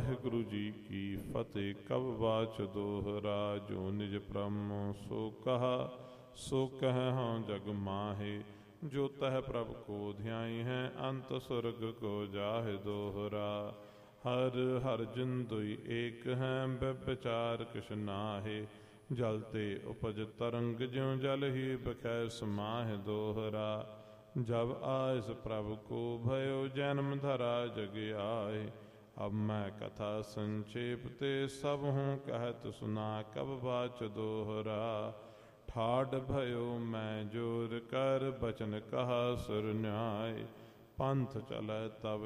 ਵਾਹਿਗੁਰੂ ਜੀ ਕੀ ਫਤਿਹ। ਕਬ ਬਾਚ ਦੋਹਰਾ, ਜੋ ਨਿਜ ਪ੍ਰਮ ਸੋ ਕਹਾ, ਸੋ ਕਹਿ ਹਾਂ ਜਗ ਮਾਹੇ। ਜੋ ਤਹ ਪ੍ਰਭ ਕੋ ध्याई है, अंत स्वर्ग को जाहे दोहरा। हर हर जिन दुई एक है, व्यभिचार किस नाहे। जल ते उपज तरंग, ज्यों जल ही बखै समाह दोहरा। जब आयस प्रभु को भयो, जन्म धरा जग आए। अब मैं कथा संक्षेप ते, सब हूँ कहत सुना, कब बाच दोहरा। ठाड भयो मैं जोर कर, बचन कहा सुर न्याय। पंथ चलै तब